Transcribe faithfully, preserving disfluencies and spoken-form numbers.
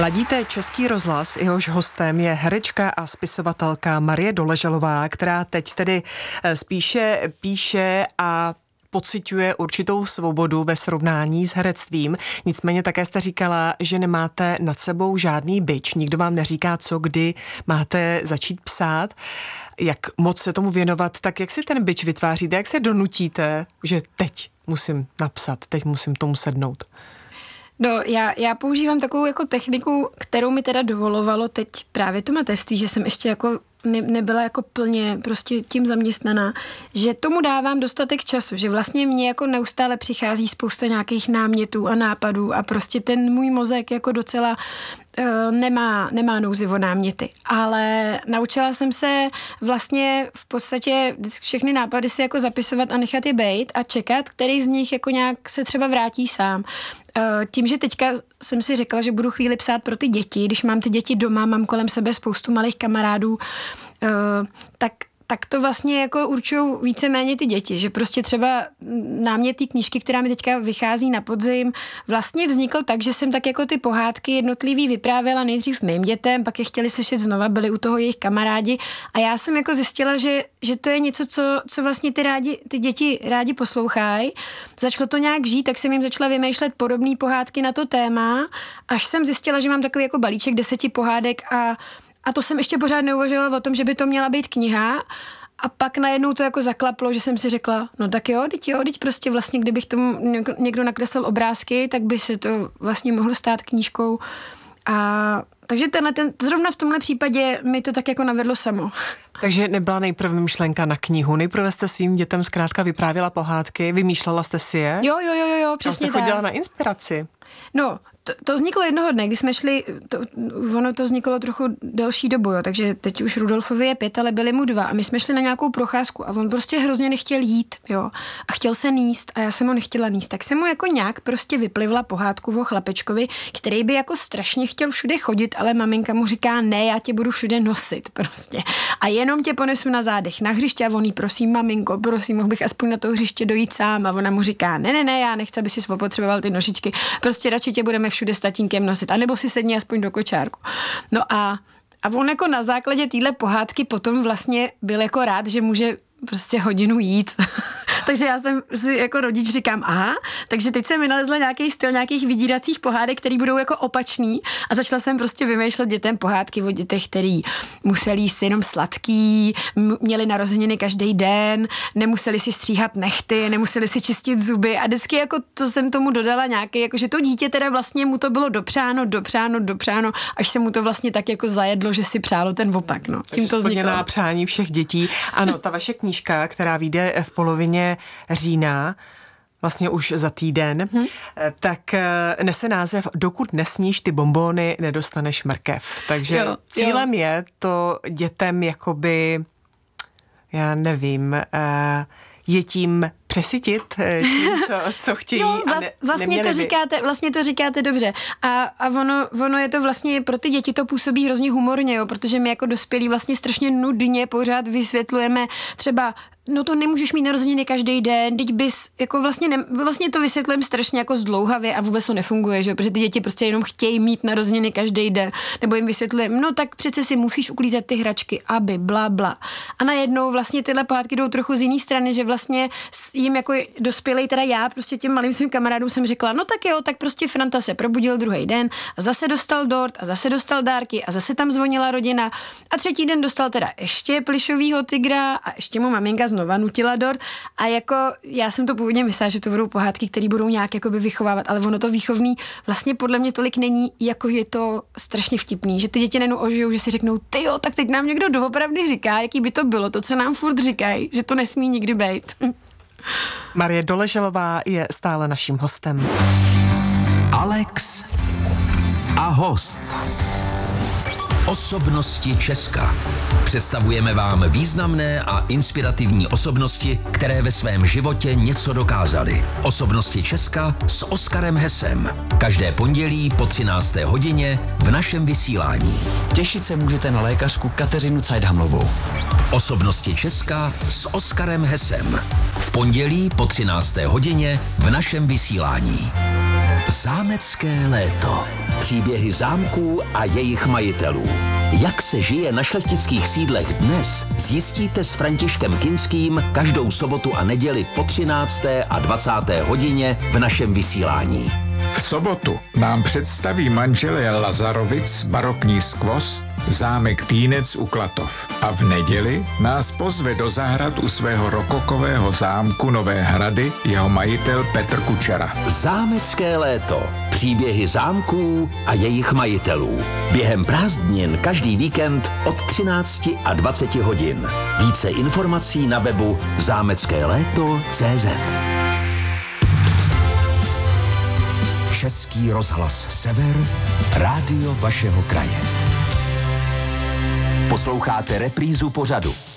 Ladíte Český rozhlas, jehož hostem je herečka a spisovatelka Marie Doležalová, která teď tedy spíše píše a pociťuje určitou svobodu ve srovnání s herectvím. Nicméně také jste říkala, že nemáte nad sebou žádný bič. Nikdo vám neříká, co kdy máte začít psát. Jak moc se tomu věnovat, tak jak si ten bič vytváříte, jak se donutíte, že teď musím napsat, teď musím tomu sednout? No, já, já používám takovou jako techniku, kterou mi teda dovolovalo teď právě to mateřství, že jsem ještě jako ne, nebyla jako plně prostě tím zaměstnaná, že tomu dávám dostatek času, že vlastně mě jako neustále přichází spousta nějakých námětů a nápadů a prostě ten můj mozek jako docela uh, nemá, nemá nouzi o náměty. Ale naučila jsem se vlastně v podstatě všechny nápady si jako zapisovat a nechat je bejt a čekat, který z nich jako nějak se třeba vrátí sám. Tím, že teďka jsem si řekla, že budu chvíli psát pro ty děti, když mám ty děti doma, mám kolem sebe spoustu malých kamarádů, tak tak to vlastně jako určují víceméně ty děti, že prostě třeba námět té knížky, která mi teďka vychází na podzim, vlastně vznikl tak, že jsem tak jako ty pohádky jednotlivý vyprávěla nejdřív mým dětem, pak je chtěli slyšet znova, byli u toho jejich kamarádi a já jsem jako zjistila, že, že to je něco, co, co vlastně ty, rádi, ty děti rádi poslouchají. Začalo to nějak žít, tak jsem jim začala vymýšlet podobné pohádky na to téma, až jsem zjistila, že mám takový jako balíček deseti pohádek a A to jsem ještě pořád neuvažovala o tom, že by to měla být kniha a pak najednou to jako zaklaplo, že jsem si řekla, no tak jo, teď jo, teď prostě vlastně, kdybych tomu někdo nakreslil obrázky, tak by se to vlastně mohlo stát knížkou. A takže tenhle, ten, zrovna v tomhle případě mi to tak jako navedlo samo. Takže nebyla nejprve myšlenka na knihu, nejprve jste svým dětem zkrátka vyprávěla pohádky, vymýšlela jste si je? Jo, jo, jo, jo, přesně tak. Jste chodila na inspiraci? No, to, to vzniklo jednoho dne, kdy jsme šli, to, ono to vzniklo trochu delší dobu, jo, takže teď už Rudolfovi je pět, ale byli mu dva a my jsme šli na nějakou procházku a on prostě hrozně nechtěl jít, jo, a chtěl se níst a já jsem ho nechtěla níst, tak jsem mu jako nějak prostě vyplivla pohádku o chlapečkovi, který by jako strašně chtěl všude chodit, ale maminka mu říká, ne, já tě budu všude nosit prostě a jenom tě ponesu na zádech na hřiště a on jí, prosím maminko, prosím, mohl bych aspoň na to hřiště dojít sám a ona mu říká, ne, ne, ne, já nechci, aby si spotřeboval ty nožičky, prostě radši tě budeme všude s tatínkem nosit, anebo si sedni aspoň do kočárku. No a, a on jako na základě téhle pohádky potom vlastně byl jako rád, že může prostě hodinu jít. Takže já jsem si jako rodič říkám, aha, takže teď jsem vynalezla nějaký styl nějakých vydíracích pohádek, který budou jako opačný a začala jsem prostě vymýšlet dětem pohádky o dětech, který museli jíst jenom sladký, měli narozeniny každý den, nemuseli si stříhat nehty, nemuseli si čistit zuby a vždycky jako to jsem tomu dodala nějaký, jako že to dítě teda vlastně mu to bylo dopřáno, dopřáno, dopřáno, až se mu to vlastně tak jako zajedlo, že si přálo ten opak, no. Tím to vzniklo. Přání všech dětí. Ano, ta vaše knížka, která vyjde v polovině října, vlastně už za týden, hmm. tak nese název Dokud nesníš ty bonbóny, nedostaneš mrkev. Takže jo, cílem jo. je to dětem jakoby, já nevím, je tím přesytit tím, co, co chtějí. Jo, vlast, ne, vlastně, to říkáte, vlastně to říkáte dobře. A, a ono, ono je to vlastně, pro ty děti to působí hrozně humorně, jo, protože my jako dospělí vlastně strašně nudně pořád vysvětlujeme třeba, no to nemůžeš mít narozeniny každý den, teď bys, jako vlastně, ne, vlastně to vysvětlujeme strašně jako zdlouhavě a vůbec to nefunguje, že? Protože ty děti prostě jenom chtějí mít narozeniny každý den, nebo jim vysvětlujeme, no tak přece si musíš uklízet ty hračky, aby, bla, bla. A najednou vlastně tyhle pohádky jdou trochu z jiné strany, že vlastně jim jako dospělej, teda já prostě těm malým svým kamarádům jsem řekla, no tak jo, tak prostě Franta se probudil druhý den a zase dostal dort a zase dostal dárky a zase tam zvonila rodina a třetí den dostal teda ještě plišovýho tygra a ještě mu maminka znova nutila dort a jako já jsem to původně myslela, že to budou pohádky, které budou nějak jakoby vychovávat, ale ono to výchovný vlastně podle mě tolik není, jako je to strašně vtipný, že ty děti nenu ožijou, že si řeknou, ty jo, tak teď nám někdo doopravdy říká, jaký by to bylo, to, co nám furt říkají, že to nesmí nikdy být. Marie Doležalová je stále naším hostem. Alex a host. Osobnosti Česka. Představujeme vám významné a inspirativní osobnosti, které ve svém životě něco dokázaly. Osobnosti Česka s Oskarem Hesem. Každé pondělí po třinácté hodině v našem vysílání. Těšit se můžete na lékařku Kateřinu Cajdhamlovou. Osobnosti Česka s Oskarem Hesem. V pondělí po třinácté hodině v našem vysílání. Zámecké léto. Příběhy zámků a jejich majitelů. Jak se žije na šlechtických sídlech dnes, zjistíte s Františkem Kinským každou sobotu a neděli po třinácté a dvacáté hodině v našem vysílání. V sobotu nám představí manželé Lazarovic barokní skvost zámek Týnec u Klatov. A v neděli nás pozve do zahrad u svého rokokového zámku Nové Hrady jeho majitel Petr Kučera. Zámecké léto. Příběhy zámků a jejich majitelů. Během prázdnin každý víkend od třinácti a dvaceti hodin. Více informací na webu zámecké léto tečka cé zet. Český rozhlas Sever, rádio vašeho kraje. Posloucháte reprízu pořadu